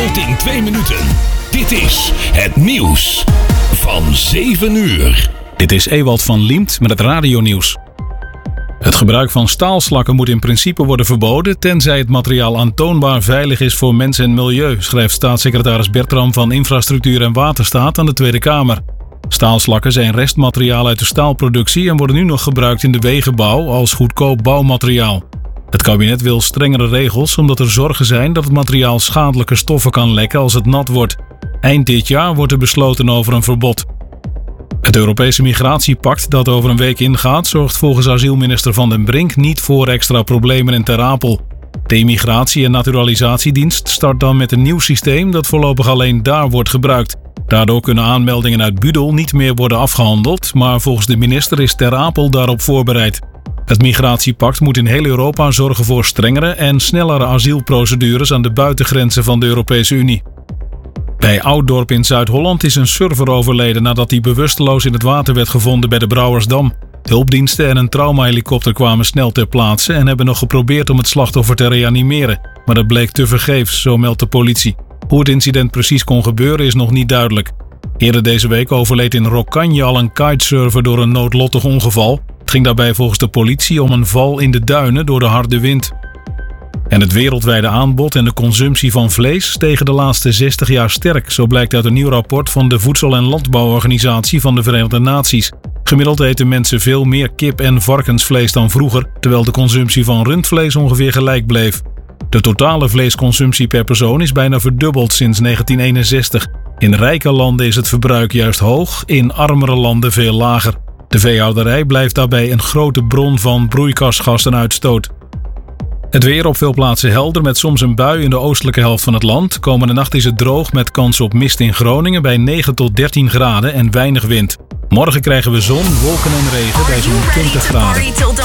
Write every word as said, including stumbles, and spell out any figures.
wereld in twee minuten. Dit is het nieuws van zeven uur. Dit is Ewald van Liemt met het radionieuws. Het gebruik van staalslakken moet in principe worden verboden, tenzij het materiaal aantoonbaar veilig is voor mens en milieu, schrijft staatssecretaris Bertram van Infrastructuur en Waterstaat aan de Tweede Kamer. Staalslakken zijn restmateriaal uit de staalproductie en worden nu nog gebruikt in de wegenbouw als goedkoop bouwmateriaal. Het kabinet wil strengere regels omdat er zorgen zijn dat het materiaal schadelijke stoffen kan lekken als het nat wordt. Eind dit jaar wordt er besloten over een verbod. Het Europese migratiepact dat over een week ingaat zorgt volgens asielminister Van den Brink niet voor extra problemen in Ter Apel. De Immigratie- en Naturalisatiedienst start dan met een nieuw systeem dat voorlopig alleen daar wordt gebruikt. Daardoor kunnen aanmeldingen uit Budel niet meer worden afgehandeld, maar volgens de minister is Ter Apel daarop voorbereid. Het migratiepact moet in heel Europa zorgen voor strengere en snellere asielprocedures aan de buitengrenzen van de Europese Unie. Bij Ouddorp in Zuid-Holland is een surfer overleden nadat hij bewusteloos in het water werd gevonden bij de Brouwersdam. Hulpdiensten en een traumahelikopter kwamen snel ter plaatse en hebben nog geprobeerd om het slachtoffer te reanimeren, maar dat bleek tevergeefs, zo meldt de politie. Hoe het incident precies kon gebeuren is nog niet duidelijk. Eerder deze week overleed in Rokkanje al een kitesurfer door een noodlottig ongeval. Het ging daarbij volgens de politie om een val in de duinen door de harde wind. En het wereldwijde aanbod en de consumptie van vlees stegen de laatste zestig jaar sterk, zo blijkt uit een nieuw rapport van de Voedsel- en Landbouworganisatie van de Verenigde Naties. Gemiddeld eten mensen veel meer kip- en varkensvlees dan vroeger, terwijl de consumptie van rundvlees ongeveer gelijk bleef. De totale vleesconsumptie per persoon is bijna verdubbeld sinds negentien eenenzestig. In rijke landen is het verbruik juist hoog, in armere landen veel lager. De veehouderij blijft daarbij een grote bron van broeikasgasenuitstoot. Het weer op veel plaatsen helder met soms een bui in de oostelijke helft van het land. Komende nacht is het droog met kans op mist in Groningen bij negen tot dertien graden en weinig wind. Morgen krijgen we zon, wolken en regen bij zo'n twintig graden.